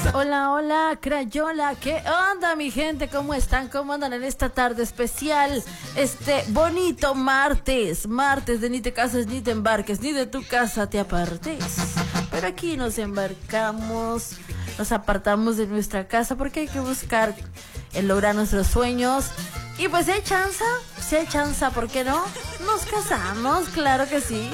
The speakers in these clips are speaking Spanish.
Hola, hola, Crayola, ¿qué onda, mi gente? ¿Cómo están? ¿Cómo andan en esta tarde especial? Este bonito martes de ni te cases, ni te embarques, ni de tu casa te apartes. Pero aquí nos embarcamos, nos apartamos de nuestra casa porque hay que buscar el lograr nuestros sueños. Y pues si hay chance, ¿por qué no? Nos casamos, claro que sí.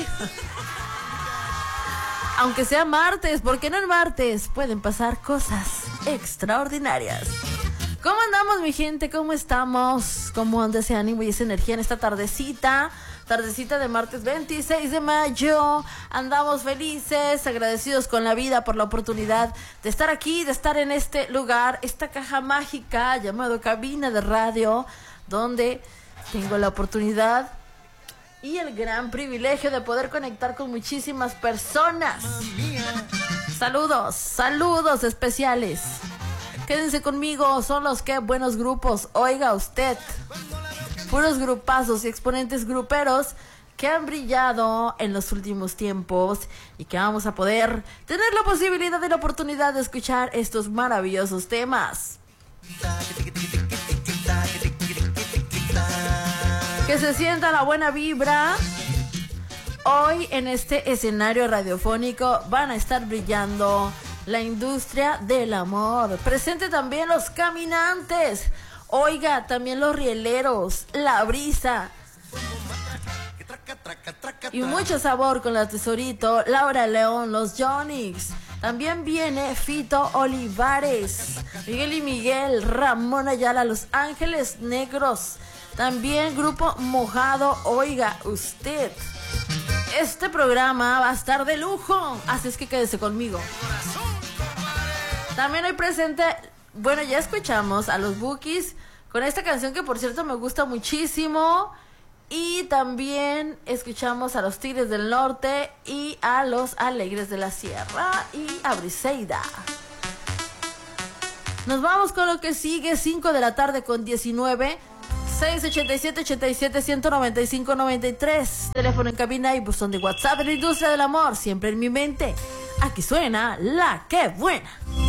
Aunque sea martes, ¿por qué no el martes? Pueden pasar cosas extraordinarias. ¿Cómo andamos, mi gente? ¿Cómo estamos? ¿Cómo anda ese ánimo y esa energía en esta tardecita? Tardecita de martes 26 de mayo. Andamos felices, agradecidos con la vida por la oportunidad de estar aquí, de estar en este lugar, esta caja mágica llamado cabina de radio, donde tengo la oportunidad y el gran privilegio de poder conectar con muchísimas personas. Saludos especiales. Quédense conmigo, son los que buenos grupos, oiga usted. Puros grupazos y exponentes gruperos que han brillado en los últimos tiempos y que vamos a poder tener la posibilidad y la oportunidad de escuchar estos maravillosos temas. Que se sienta la buena vibra. Hoy en este escenario radiofónico van a estar brillando la industria del amor. Presente también los caminantes. Oiga, también los rieleros, la brisa. Y mucho sabor con la Tesorito, Laura León, los Jonix. También viene Fito Olivares, Miguel y Miguel, Ramón Ayala, Los Ángeles Negros. También Grupo Mojado, oiga usted. Este programa va a estar de lujo, así es que quédese conmigo. También hoy presente, bueno, ya escuchamos a los Bukis con esta canción que por cierto me gusta muchísimo. Y también escuchamos a los Tigres del Norte y a los Alegres de la Sierra y a Briseida. Nos vamos con lo que sigue, 5 de la tarde con 19. 687-87-195-93. Teléfono en cabina y buzón de WhatsApp de la industria del amor. Siempre en mi mente. Aquí suena La Que Buena.